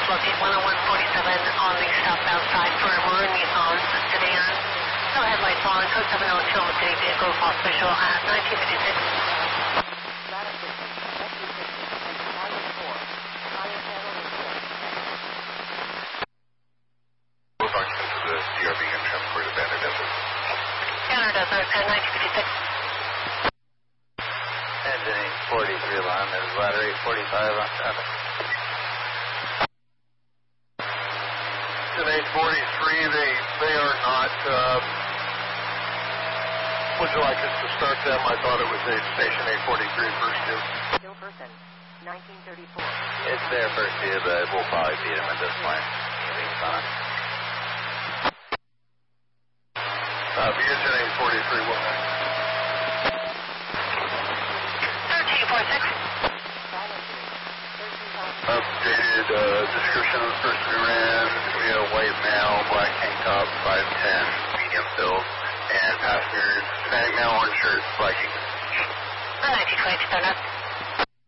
locate 10147 on the southbound side for a maroon Nissan sedan. No headlights on, code 70 Oklahoma City, vehicle false visual at 1956. DRB and transport to Banner Desert. Banner Desert at 1956. Engine 43 line, there's ladder 845 on traffic. Engine 843, they are not, would you like us to start them? I thought it was a station 843 first due. Still person, 1934. It's their first due, but we'll probably beat them at this point. Engine 843, 1346. Updated description of the person who ran, white male, black tank top, 5'10", medium build, and passengers, Hispanic male, orange shirt, black jeans. 1922,